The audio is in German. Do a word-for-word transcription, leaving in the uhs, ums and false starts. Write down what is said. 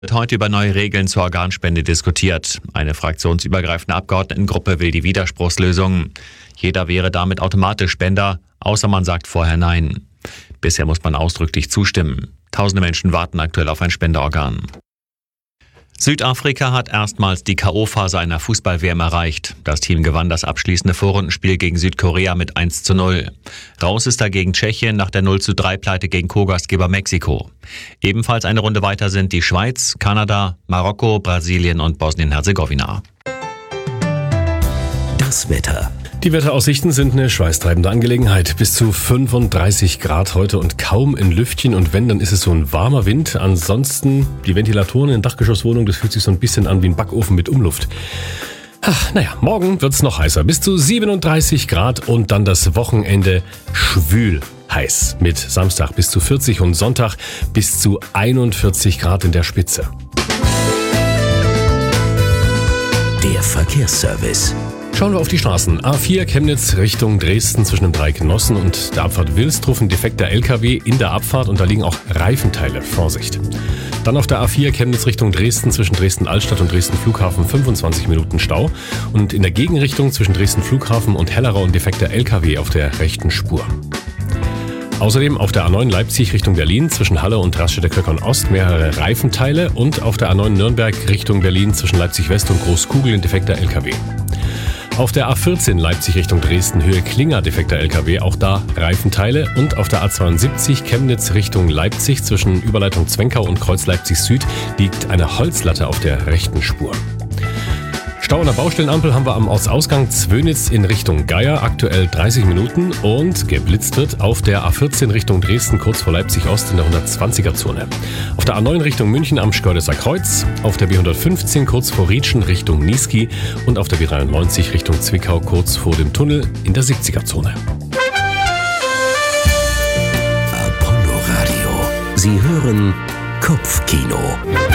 Wird heute über neue Regeln zur Organspende diskutiert. Eine fraktionsübergreifende Abgeordnetengruppe will die Widerspruchslösung. Jeder wäre damit automatisch Spender, außer man sagt vorher Nein. Bisher muss man ausdrücklich zustimmen. Tausende Menschen warten aktuell auf ein Spenderorgan. Südafrika hat erstmals die K O-Phase einer Fußball-W M erreicht. Das Team gewann das abschließende Vorrundenspiel gegen Südkorea mit eins zu null. Raus ist dagegen Tschechien nach der null zu drei Pleite gegen Co-Gastgeber Mexiko. Ebenfalls eine Runde weiter sind die Schweiz, Kanada, Marokko, Brasilien und Bosnien-Herzegowina. Das Wetter. Die Wetteraussichten sind eine schweißtreibende Angelegenheit. Bis zu fünfunddreißig Grad heute und kaum ein Lüftchen. Und wenn, dann ist es so ein warmer Wind. Ansonsten die Ventilatoren in Dachgeschosswohnungen, das fühlt sich so ein bisschen an wie ein Backofen mit Umluft. Ach, naja, morgen wird's noch heißer. Bis zu siebenunddreißig Grad und dann das Wochenende schwül heiß. Mit Samstag bis zu vierzig und Sonntag bis zu einundvierzig Grad in der Spitze. Der Verkehrsservice. Schauen wir auf die Straßen. A vier Chemnitz Richtung Dresden zwischen dem Dreieck Nossen und der Abfahrt Wilsdruff ein defekter L K W in der Abfahrt und da liegen auch Reifenteile. Vorsicht. Dann auf der A vier Chemnitz Richtung Dresden zwischen Dresden-Altstadt und Dresden-Flughafen fünfundzwanzig Minuten Stau und in der Gegenrichtung zwischen Dresden-Flughafen und Hellerau ein defekter L K W auf der rechten Spur. Außerdem auf der A neun Leipzig Richtung Berlin zwischen Halle und Raststätte-Köckern Ost mehrere Reifenteile und auf der A neun Nürnberg Richtung Berlin zwischen Leipzig West und Großkugel ein defekter L K W. Auf der A vierzehn Leipzig Richtung Dresden Höhe Klinger defekter L K W, auch da Reifenteile und auf der A zweiundsiebzig Chemnitz Richtung Leipzig zwischen Überleitung Zwenkau und Kreuz Leipzig Süd liegt eine Holzlatte auf der rechten Spur. Stau an der Baustellenampel haben wir am Ortsausgang Zwönitz in Richtung Geier, aktuell dreißig Minuten und geblitzt wird auf der A vierzehn Richtung Dresden kurz vor Leipzig Ost in der hundertzwanziger Zone. Auf der A neun Richtung München am Schkördeser Kreuz, auf der B hundertfünfzehn kurz vor Rietschen Richtung Niesky und auf der B dreiundneunzig Richtung Zwickau kurz vor dem Tunnel in der siebziger Zone. Apollo Radio. Sie hören Kopfkino.